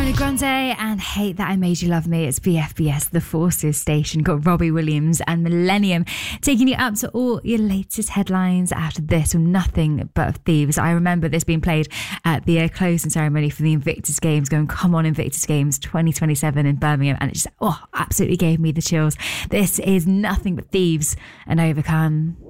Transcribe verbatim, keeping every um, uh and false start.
Grande and Hate That I Made You Love Me. It's B F B S, the Forces station. Got Robbie Williams and Millennium taking you up to all your latest headlines after this with Nothing But Thieves. I remember this being played at the uh, closing ceremony for the Invictus Games, going, come on Invictus Games twenty twenty-seven in Birmingham, and it just, oh, absolutely gave me the chills. This is Nothing But Thieves and Overcome.